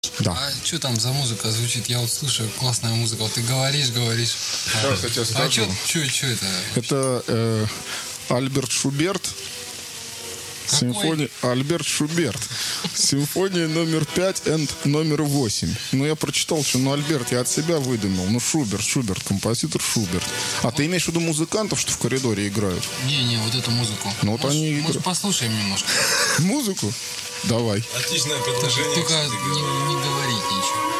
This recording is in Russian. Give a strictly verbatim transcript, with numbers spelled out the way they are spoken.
Да. А что там за музыка звучит? Я вот слушаю, классная музыка. Вот ты говоришь, говоришь. Сейчас а, я тебе а скажу. что это? Это э, Альберт Шуберт. Какой? Симфония Альберт Шуберт. Симфония номер пять и номер восемь. Ну, я прочитал, что ну, Альберт я от себя выдумал. Ну, Шуберт, Шуберт, композитор Шуберт. А ты имеешь в виду музыкантов, что в коридоре играют? Не-не, вот эту музыку. Ну, вот может, они может, играют. послушаем немножко? Музыку? Давай. Отличное предложение. Только кстати не, говоря. не говорить ничего.